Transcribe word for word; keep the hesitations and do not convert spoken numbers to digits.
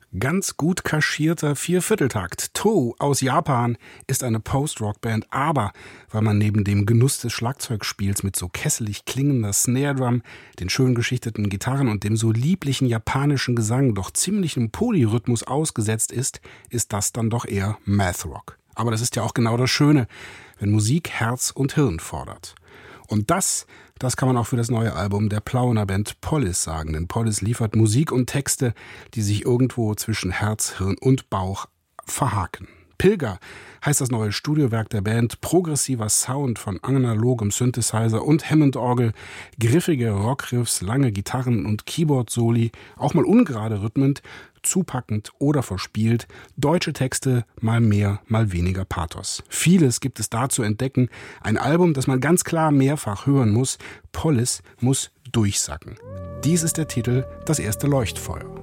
Ganz gut kaschierter Viervierteltakt. To aus Japan ist eine Post-Rock-Band, aber weil man neben dem Genuss des Schlagzeugspiels mit so kesselig klingender Snare-Drum, den schön geschichteten Gitarren und dem so lieblichen japanischen Gesang doch ziemlichem Polyrhythmus ausgesetzt ist, ist das dann doch eher Math-Rock. Aber das ist ja auch genau das Schöne, wenn Musik Herz und Hirn fordert. Und das, das kann man auch für das neue Album der Plauener Band Polis sagen. Denn Polis liefert Musik und Texte, die sich irgendwo zwischen Herz, Hirn und Bauch verhaken. Pilger heißt das neue Studiowerk der Band, progressiver Sound von analogem Synthesizer und Hammond-Orgel, griffige Rockriffs, lange Gitarren und Keyboard-Soli, auch mal ungerade Rhythmen, zupackend oder verspielt, deutsche Texte, mal mehr, mal weniger Pathos. Vieles gibt es da zu entdecken, ein Album, das man ganz klar mehrfach hören muss, Polis muss durchsacken. Dies ist der Titel, das erste Leuchtfeuer.